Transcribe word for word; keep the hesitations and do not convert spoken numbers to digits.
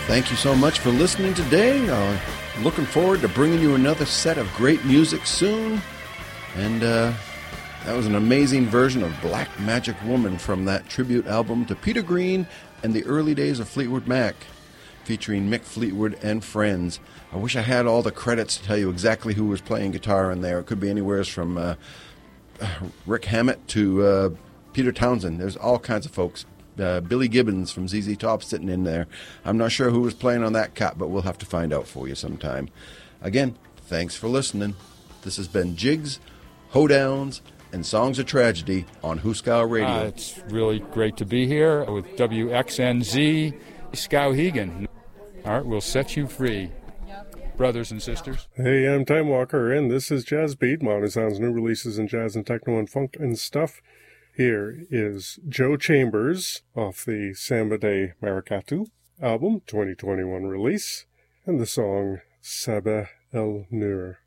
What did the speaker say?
Thank you so much for listening today. Uh, looking forward to bringing you another set of great music soon. And uh, that was an amazing version of Black Magic Woman from that tribute album to Peter Green and the early days of Fleetwood Mac, featuring Mick Fleetwood and friends. I wish I had all the credits to tell you exactly who was playing guitar in there. It could be anywhere from uh, Rick Hammett to uh, Peter Townsend. There's all kinds of folks. Uh, Billy Gibbons from Z Z Top sitting in there. I'm not sure who was playing on that cut, but we'll have to find out for you sometime. Again, thanks for listening. This has been Jigs, Hoedowns, and Songs of Tragedy on Hooskow Radio. Uh, it's really great to be here with W X N Z Skowhegan. All right, we'll set you free, brothers and sisters. Hey, I'm Time Walker, and this is Jazz Beat, Modern Sounds new releases in jazz and techno and funk and stuff. Here is Joe Chambers off the Samba de Maracatu album, twenty twenty-one release, and the song Sabah El Nur.